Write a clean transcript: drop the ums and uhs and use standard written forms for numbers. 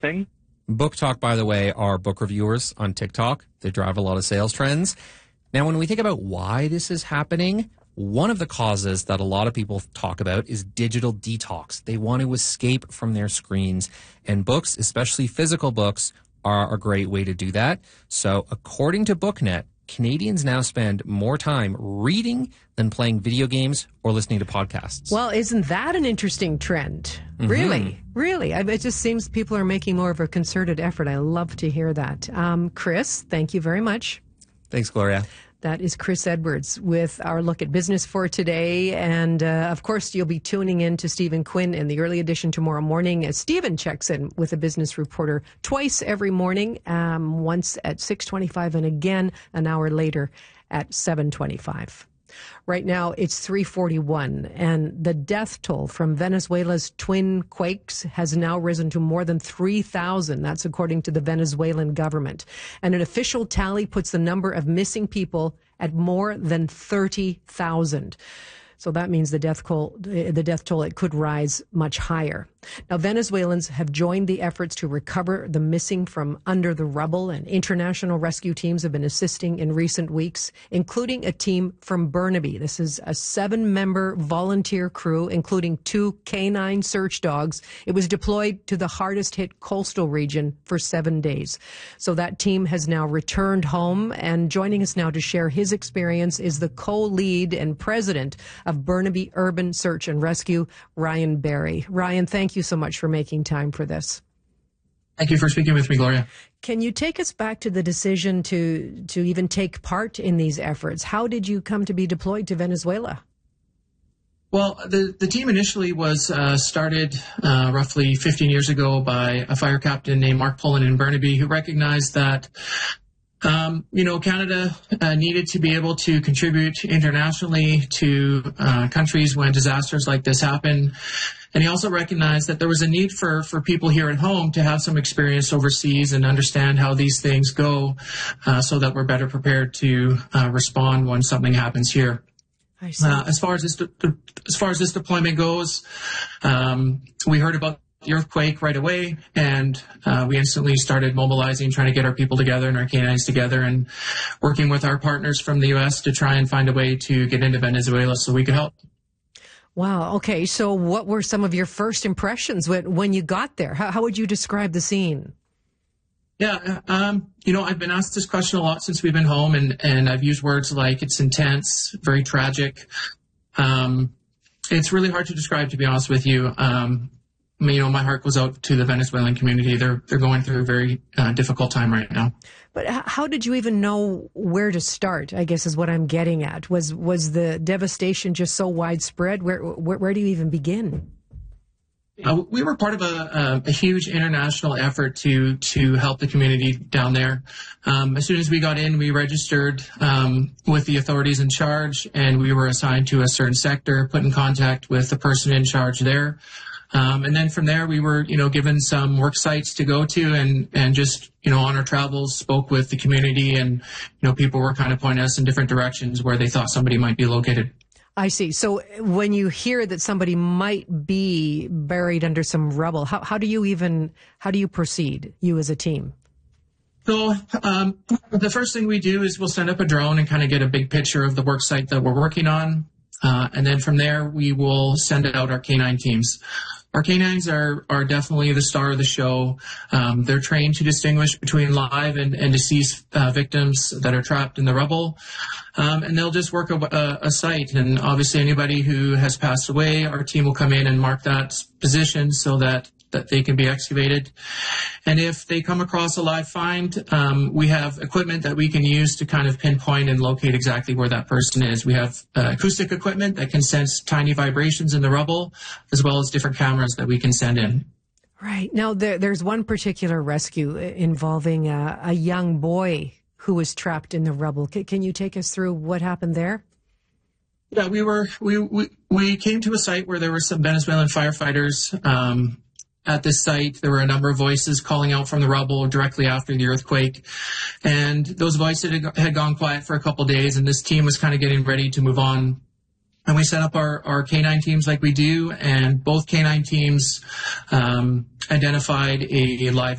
thing. Book Talk, by the way, are book reviewers on TikTok. They drive a lot of sales trends. Now, when we think about why this is happening, one of the causes that a lot of people talk about is digital detox. They want to escape from their screens, and books, especially physical books, are a great way to do that. So according to BookNet, Canadians now spend more time reading than playing video games or listening to podcasts. Well, isn't that an interesting trend? Really? It just seems people are making more of a concerted effort. I love to hear that. Chris, thank you very much. Thanks, Gloria. That is Chris Edwards with our look at business for today. And, of course, you'll be tuning in to Stephen Quinn in the early edition tomorrow morning as Stephen checks in with a business reporter twice every morning, once at 6:25 and again an hour later at 7:25. Right now, it's 3:41, and the death toll from Venezuela's twin quakes has now risen to more than 3,000. That's according to the Venezuelan government. And an official tally puts the number of missing people at more than 30,000. So that means the death toll, it could rise much higher. Now, Venezuelans have joined the efforts to recover the missing from under the rubble, and international rescue teams have been assisting in recent weeks, including a team from Burnaby. This is a 7-member volunteer crew, including 2 canine search dogs. It was deployed to the hardest hit coastal region for 7 days. So that team has now returned home, and joining us now to share his experience is the co-lead and president of Burnaby Urban Search and Rescue, Ryan Barry. Ryan, thank you so much for making time for this. Thank you for speaking with me, Gloria. Can you take us back to the decision to even take part in these efforts? How did you come to be deployed to Venezuela? Well, the team initially was started roughly 15 years ago by a fire captain named Mark Pullen in Burnaby, who recognized that Canada needed to be able to contribute internationally to countries when disasters like this happen. And he also recognized that there was a need for people here at home to have some experience overseas and understand how these things go so that we're better prepared to respond when something happens here. I see. As far as this deployment goes, we heard about the earthquake right away, and we instantly started mobilizing, trying to get our people together and our canines together, and working with our partners from the U.S. to try and find a way to get into Venezuela so we could help. Wow. Okay. So what were some of your first impressions when you got there? How would you describe the scene? Yeah. I've been asked this question a lot since we've been home, and I've used words like it's intense, very tragic. It's really hard to describe, to be honest with you. My heart goes out to the Venezuelan community. They're going through a very difficult time right now. But how did you even know where to start, I guess is what I'm getting at. Was the devastation just so widespread? Where do you even begin? We were part of a huge international effort to help the community down there. As soon as we got in, we registered with the authorities in charge, and we were assigned to a certain sector, put in contact with the person in charge there. And then from there, we were, given some work sites to go to and just, on our travels, spoke with the community, and, people were kind of pointing us in different directions where they thought somebody might be located. I see. So when you hear that somebody might be buried under some rubble, how do you proceed, you as a team? So the first thing we do is we'll send up a drone and kind of get a big picture of the work site that we're working on. And then from there, we will send out our canine teams. Our canines are definitely the star of the show. They're trained to distinguish between live and deceased victims that are trapped in the rubble. And they'll just work a site. And obviously anybody who has passed away, our team will come in and mark that position so that they can be excavated. And if they come across a live find, we have equipment that we can use to kind of pinpoint and locate exactly where that person is. We have acoustic equipment that can sense tiny vibrations in the rubble, as well as different cameras that we can send in. Right. Now, there's one particular rescue involving a young boy who was trapped in the rubble. Can you take us through what happened there? Yeah, we came to a site where there were some Venezuelan firefighters. At this site, there were a number of voices calling out from the rubble directly after the earthquake. And those voices had gone quiet for a couple of days, and this team was kind of getting ready to move on. And we set up our canine teams like we do, and both canine teams identified a live